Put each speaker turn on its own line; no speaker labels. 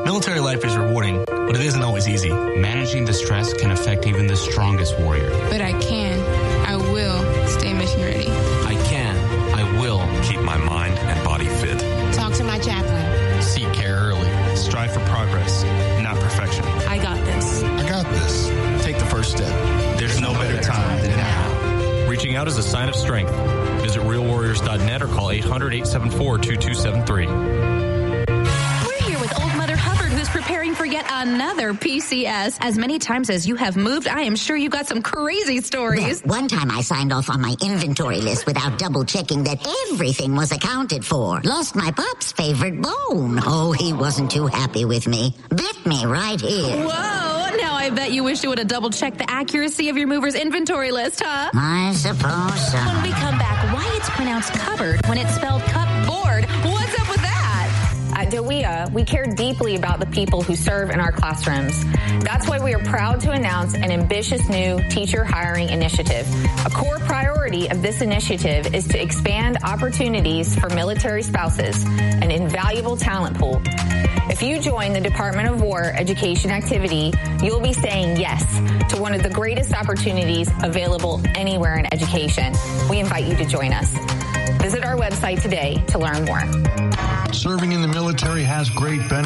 Military life is rewarding, but it isn't always easy.
Managing the stress can affect even the strongest warrior.
But I will stay mission ready.
I will keep my mind and body fit.
Talk to my chaplain.
Seek care early.
Strive for progress, not perfection.
I got this.
I got this.
Take the first step. There's no better time than now.
Reaching out is a sign of strength. Visit realwarriors.net or call 800-874-2273.
Preparing for yet another PCS. As many times as you have moved, I am sure you got some crazy stories.
Well, one time I signed off on my inventory list without double checking that everything was accounted for. Lost my pup's favorite bone. Oh, he wasn't too happy with me. Bit me right here.
Whoa, now I bet you wish you would have double checked the accuracy of your mover's inventory list, huh?
I suppose so.
When we come back, why it's pronounced cupboard when it's spelled cupboard. What's up with that?
At DOEA, we care deeply about the people who serve in our classrooms. That's why we are proud to announce an ambitious new teacher hiring initiative. A core priority of this initiative is to expand opportunities for military spouses, an invaluable talent pool. If you join the Department of War education activity, you'll be saying yes to one of the greatest opportunities available anywhere in education. We invite you to join us. Visit our website today to learn more.
Serving in the military has great benefits.